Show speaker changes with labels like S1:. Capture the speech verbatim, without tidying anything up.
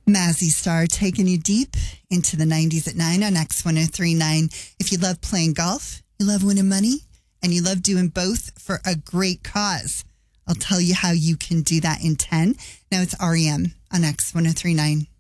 S1: Mazzy Star taking you deep into the nineties at nine on X one oh three point nine. If you love playing golf, you love winning money, and you love doing both for a great cause, I'll tell you how you can do that in ten. Now it's R E M on X one oh three point nine.